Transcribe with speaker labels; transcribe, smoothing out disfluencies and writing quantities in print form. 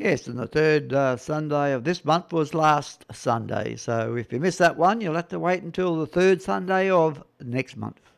Speaker 1: Yes, and the third Sunday of this month was last Sunday. So if you missed that one, you'll have to wait until the third Sunday of next month.